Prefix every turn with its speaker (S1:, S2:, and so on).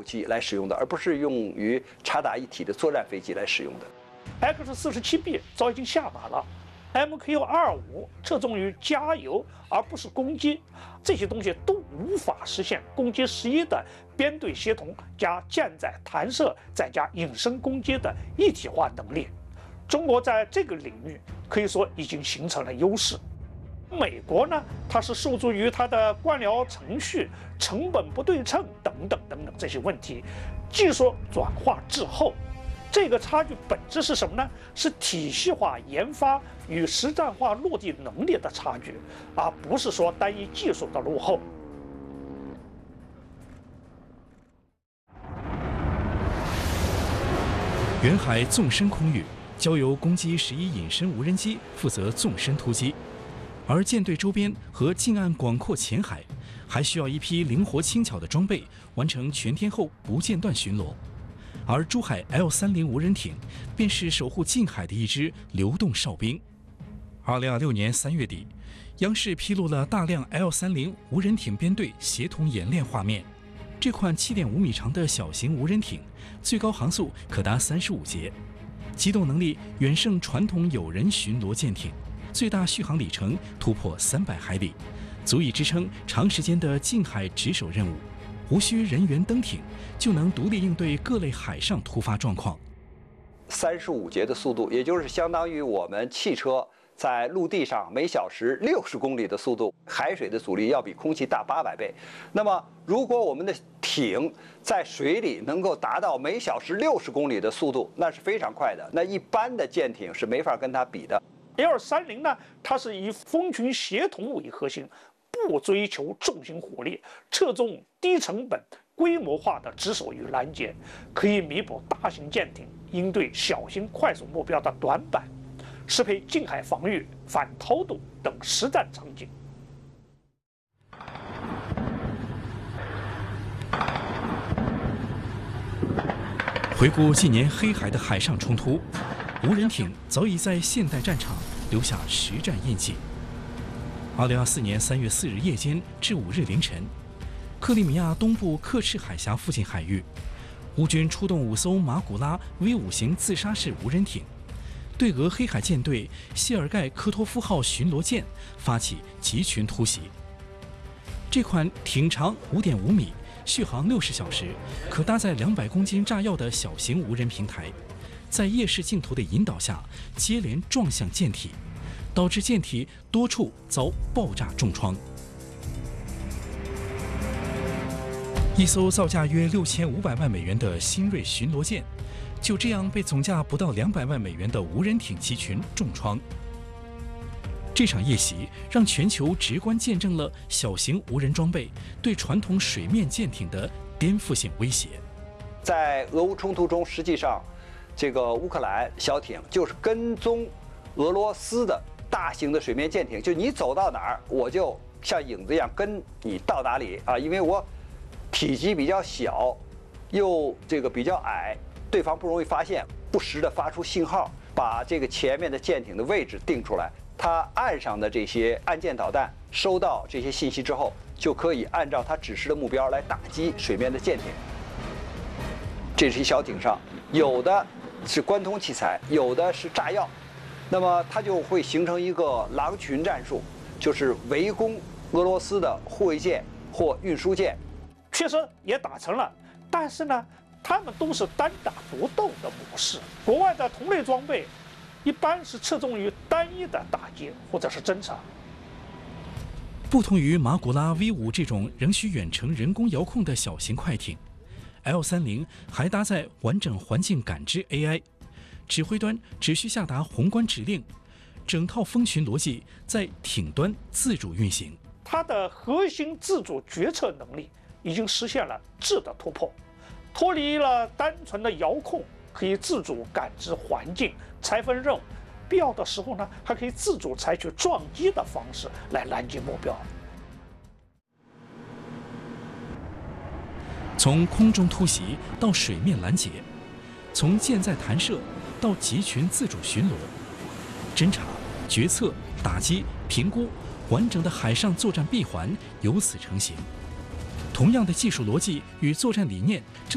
S1: 机来使用的，而不是用于插打一体的作战飞机来使用的。
S2: X-47B 早已经下马了。MQ-25侧重于加油而不是攻击，这些东西都无法实现攻击11的编队协同加舰载弹射再加隐身攻击的一体化能力。中国在这个领域可以说已经形成了优势。美国呢，它是受助于它的官僚程序、成本不对称等等这些问题，技术转化滞后。这个差距本质是什么呢？是体系化研发与实战化落地能力的差距，而不是说单一技术的落后。
S3: 远海纵深空域交由攻击11隐身无人机负责纵深突击，而舰队周边和近岸广阔浅海还需要一批灵活轻巧的装备，完成全天候不间断巡逻。而珠海 L-30无人艇便是守护近海的一支流动哨兵。2026年3月底，央视披露了大量 L-30无人艇编队协同演练画面。这款7.5米长的小型无人艇，最高航速可达35节，机动能力远胜传统有人巡逻舰艇，最大续航里程突破300海里，足以支撑长时间的近海值守任务。无需人员登艇，就能独立应对各类海上突发状况。
S1: 35节的速度，也就是相当于我们汽车在陆地上每小时60公里的速度，海水的阻力要比空气大800倍。那么，如果我们的艇在水里能够达到每小时60公里的速度，那是非常快的。那一般的舰艇是没法跟它比的。
S2: L-30呢，它是以蜂群协同为核心。不追求重型火力，侧重低成本、规模化的值守与拦截，可以弥补大型舰艇应对小型快速目标的短板，适配近海防御、反偷渡等实战场景。
S3: 回顾近年黑海的海上冲突，无人艇早已在现代战场留下实战印记。2024年3月4日夜间至5日凌晨，克里米亚东部刻赤海峡附近海域，乌军出动5艘马古拉 V5型自杀式无人艇，对俄黑海舰队谢尔盖科托夫号巡逻舰发起集群突袭。这款艇长5.5米、续航60小时、可搭载200公斤炸药的小型无人平台，在夜视镜头的引导下，接连撞向舰体，导致舰体多处遭爆炸重创。一艘造价约6500万美元的新锐巡逻舰，就这样被总价不到200万美元的无人艇集群重创。这场夜袭让全球直观见证了小型无人装备对传统水面舰艇的颠覆性威胁。
S1: 在俄乌冲突中，实际上，这个乌克兰小艇就是跟踪俄罗斯的大型的水面舰艇，就你走到哪儿，我就像影子一样跟你到哪里啊！因为我体积比较小，又这个比较矮，对方不容易发现，不时地发出信号，把这个前面的舰艇的位置定出来。它岸上的这些岸舰导弹收到这些信息之后，就可以按照它指示的目标来打击水面的舰艇。这些小艇上有的是关通器材，有的是炸药，那么它就会形成一个狼群战术，就是围攻俄罗斯的护卫舰或运输舰。
S2: 确实也打成了，但是呢，他们都是单打独斗的模式。国外的同类装备一般是侧重于单一的打击或者是侦察。
S3: 不同于马古拉 V5这种仍需远程人工遥控的小型快艇， L-30还搭载完整环境感知 AI， 指挥端只需下达宏观指令，整套蜂群逻辑在艇端自主运行。
S2: 它的核心自主决策能力已经实现了质的突破，脱离了单纯的遥控，可以自主感知环境、拆分任务，必要的时候呢，还可以自主采取撞击的方式来拦截目标。
S3: 从空中突袭到水面拦截，从舰载弹射到集群自主巡逻，侦察、决策、打击、评估，完整的海上作战闭环由此成型。同样的技术逻辑与作战理念